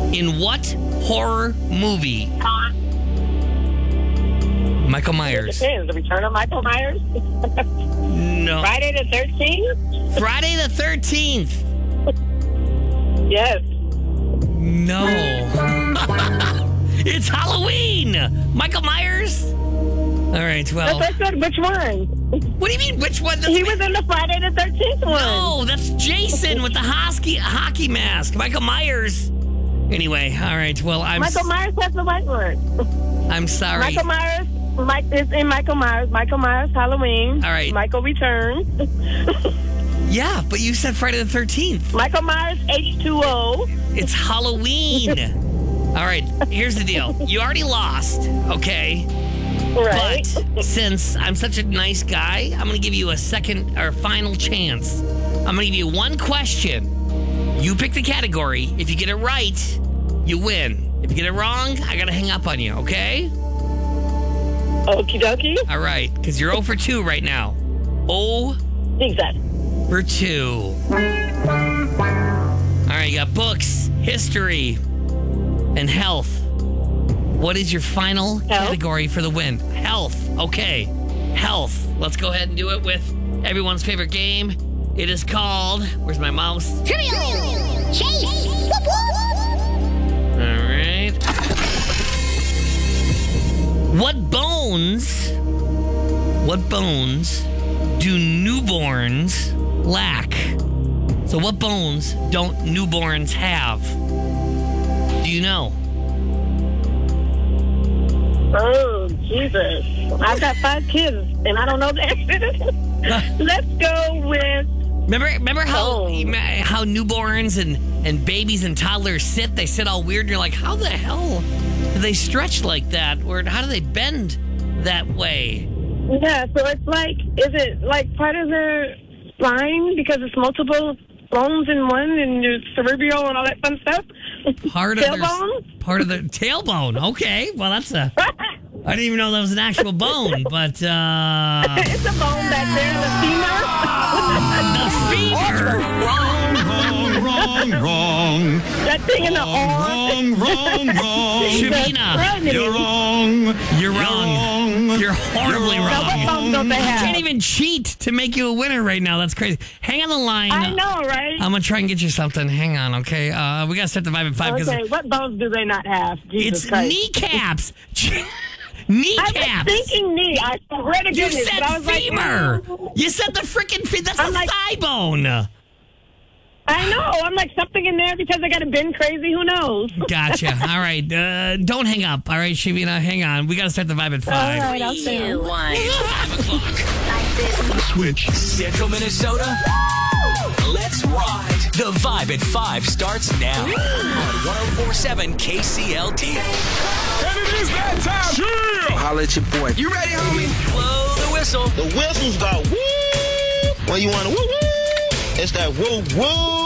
In what horror movie? Michael Myers. It depends. The Return of Michael Myers? No. Friday the 13th? Friday the 13th. Yes. No. It's Halloween. Michael Myers? All right, well. That's what I said. Which one? What do you mean, which one? He was in the Friday the 13th one. No, that's Jason with the hockey mask. Michael Myers. Anyway, all right, well, Michael Myers has the white one. I'm sorry. Michael Myers. It's in Michael Myers. Michael Myers, Halloween. All right. Michael Returns. Yeah, but you said Friday the 13th. Michael Myers, H2O. It's Halloween. All right, here's the deal. You already lost, okay? Right. But since I'm such a nice guy, I'm going to give you a second or final chance. I'm going to give you one question. You pick the category. If you get it right, you win. If you get it wrong, I got to hang up on you, okay? Okie dokie. All right, because you're 0 for 2 right now. 0 Exactly. for 2. All right, you got books, history, and health. What is your final category for the win? Health. Okay. Health. Let's go ahead and do it with everyone's favorite game. It is called... Where's my mouse? Trivial Chase. Whoop, whoop. All right. What bones do newborns lack? So what bones don't newborns have? Do you know? Oh, Jesus. I've got 5 kids, and I don't know the answer to this. Let's go with... Remember how newborns and babies and toddlers sit? They sit all weird, and you're like, how the hell do they stretch like that? Or how do they bend that way? Yeah, so it's like, is it like part of their spine because it's multiple bones in one and your cerebral and all that fun stuff? Part of tailbone? Part of the tailbone. Okay, well, that's a... I didn't even know that was an actual bone, but... It's a bone back there, the femur. Wrong. That thing in the arm. Wrong. Shavina. You're wrong. You're wrong. You're horribly Now, what wrong. bones don't they I have? can't even cheat to make you a winner right now. That's crazy. Hang on the line. I know, right? I'm going to try and get you something. Hang on, okay? We got to start the vibe at 5. Okay, what bones do they not have? Jesus It's Christ. kneecaps. I Kneecaps. was thinking knee. I swear to You goodness. said but I was femur. Like, You said the freaking femur. That's I'm the like- thigh bone. I know. I'm like, something in there because I got to bend crazy. Who knows? Gotcha. All right. Don't hang up. All right, Shavina, hang on. We got to start the vibe at 5. All right, I'll stay on. 5 o'clock. Switch. Central Minnesota. Let's ride. The Vibe at 5 starts now on 104.7 KCLT. And it is that time. Chill. Holla at your boy. You ready, homie? Blow the whistle. The whistle's got woo. When you want to woo woo, it's that woo woo.